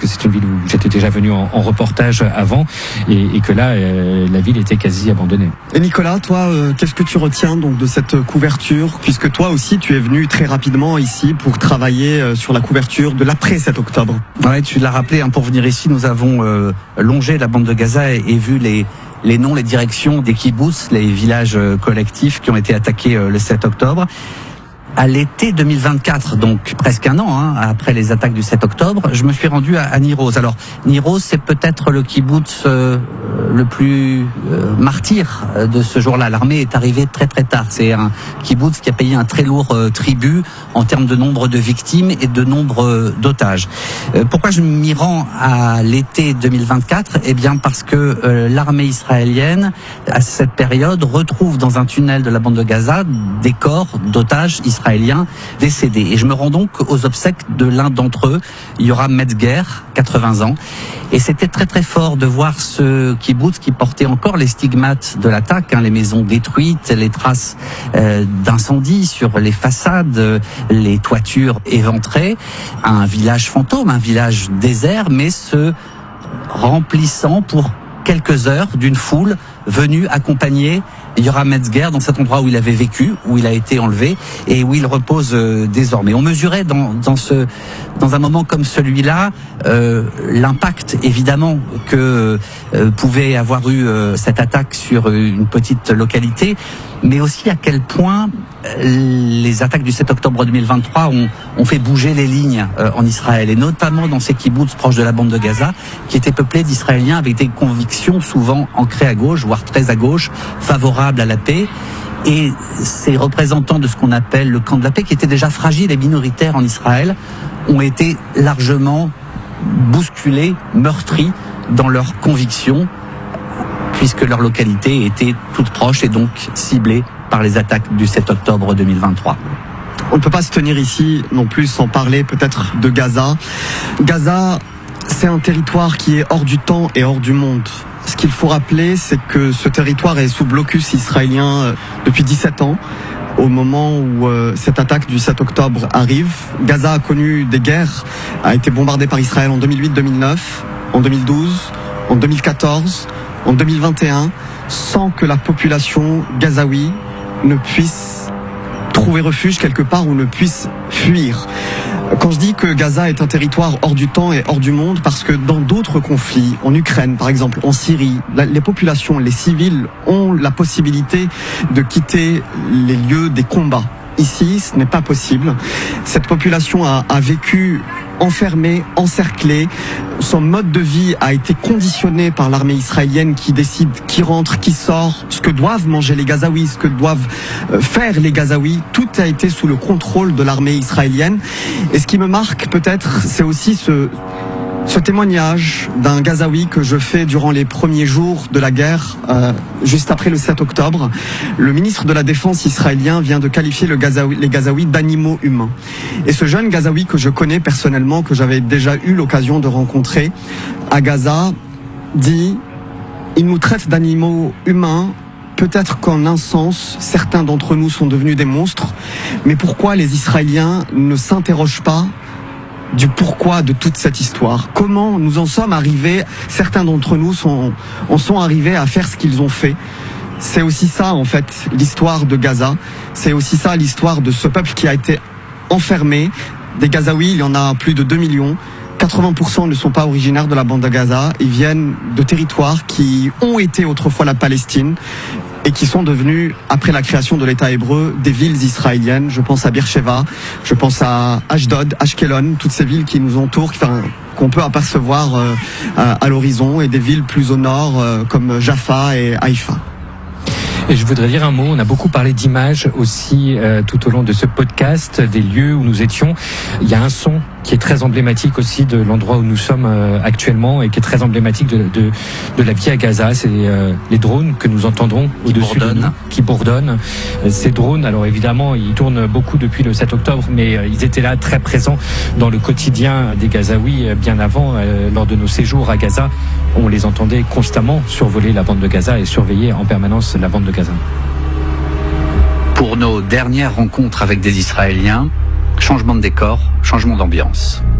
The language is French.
que c'est une ville où j'étais déjà venu en reportage avant, et que là, la ville était quasi abandonnée. Et Nicolas, toi, qu'est-ce que tu retiens donc de cette couverture, puisque toi aussi tu es venu très rapidement ici pour travailler sur la couverture de l'après 7 octobre. Ouais, tu l'as rappelé, hein, pour venir ici, nous avons longé la bande de Gaza et vu les noms, les directions des kibboutz, les villages collectifs qui ont été attaqués le 7 octobre. À l'été 2024, donc presque un an après les attaques du 7 octobre, je me suis rendu à Niroz. Alors Niroz, c'est peut-être le kibboutz le plus martyr de ce jour-là. L'armée est arrivée très très tard. C'est un kibboutz qui a payé un très lourd tribut en termes de nombre de victimes et de nombre d'otages. Pourquoi je m'y rends à l'été 2024 ? Eh bien parce que l'armée israélienne, à cette période, retrouve dans un tunnel de la bande de Gaza des corps d'otages israéliens décédés. Et je me rends donc aux obsèques de l'un d'entre eux, Yoram Metzger, 80 ans. Et c'était très très fort de voir ce kibboutz qui portait encore les stigmates de l'attaque, les maisons détruites, les traces d'incendie sur les façades, les toitures éventrées, un village fantôme, un village désert, mais se remplissant pour quelques heures d'une foule venue accompagner Yoram Metzger dans cet endroit où il avait vécu, où il a été enlevé et où il repose désormais. On mesurait dans un moment comme celui-là l'impact évidemment que pouvait avoir eu cette attaque sur une petite localité, mais aussi à quel point les attaques du 7 octobre 2023 ont fait bouger les lignes en Israël, et notamment dans ces kibboutz proches de la bande de Gaza, qui étaient peuplés d'Israéliens avec des convictions souvent ancrées à gauche, voire très à gauche, favorables à la paix. Et ces représentants de ce qu'on appelle le camp de la paix, qui étaient déjà fragiles et minoritaires en Israël, ont été largement bousculés, meurtris dans leurs convictions, puisque leur localité était toute proche et donc ciblée par les attaques du 7 octobre 2023. On ne peut pas se tenir ici non plus sans parler peut-être de Gaza. Gaza, c'est un territoire qui est hors du temps et hors du monde. Ce qu'il faut rappeler, c'est que ce territoire est sous blocus israélien depuis 17 ans. Au moment où cette attaque du 7 octobre arrive, Gaza a connu des guerres, a été bombardée par Israël en 2008-2009, en 2012, en 2014, en 2021, sans que la population gazaoui ne puisse trouver refuge quelque part ou ne puisse fuir. Quand je dis que Gaza est un territoire hors du temps et hors du monde, parce que dans d'autres conflits, en Ukraine par exemple, en Syrie, les populations, les civils ont la possibilité de quitter les lieux des combats. Ici, ce n'est pas possible. Cette population a vécu enfermée, encerclée. Son mode de vie a été conditionné par l'armée israélienne qui décide qui rentre, qui sort, ce que doivent manger les Gazaouis, ce que doivent faire les Gazaouis. Tout a été sous le contrôle de l'armée israélienne. Et ce qui me marque peut-être, c'est aussi ce témoignage d'un Gazaoui que je fais durant les premiers jours de la guerre, juste après le 7 octobre. Le ministre de la Défense israélien vient de qualifier les Gazaouis d'animaux humains. Et ce jeune Gazaoui que je connais personnellement, que j'avais déjà eu l'occasion de rencontrer à Gaza, dit « Il nous traite d'animaux humains. Peut-être qu'en un sens, certains d'entre nous sont devenus des monstres. Mais pourquoi les Israéliens ne s'interrogent pas du pourquoi de toute cette histoire? Comment nous en sommes arrivés? Certains d'entre nous en sont arrivés à faire ce qu'ils ont fait. C'est aussi ça, en fait, l'histoire de Gaza. C'est aussi ça, l'histoire de ce peuple qui a été enfermé. Des Gazaouis, il y en a plus de 2 millions. 80% ne sont pas originaires de la bande de Gaza. Ils viennent de territoires qui ont été autrefois la Palestine et qui sont devenus, après la création de l'État hébreu, des villes israéliennes. Je pense à Beersheva, je pense à Ashdod, Ashkelon, toutes ces villes qui nous entourent, qu'on peut apercevoir à l'horizon, et des villes plus au nord comme Jaffa et Haïfa. Et je voudrais dire un mot, on a beaucoup parlé d'images aussi tout au long de ce podcast, des lieux où nous étions. Il y a un son qui est très emblématique aussi de l'endroit où nous sommes actuellement et qui est très emblématique de la vie à Gaza. C'est les drones que nous entendrons au-dessus de nous, qui bourdonnent. Ces drones, alors évidemment, ils tournent beaucoup depuis le 7 octobre, mais ils étaient là très présents dans le quotidien des Gazaouis bien avant, lors de nos séjours à Gaza. On les entendait constamment survoler la bande de Gaza et surveiller en permanence la bande de Gaza. Pour nos dernières rencontres avec des Israéliens, changement de décor, changement d'ambiance.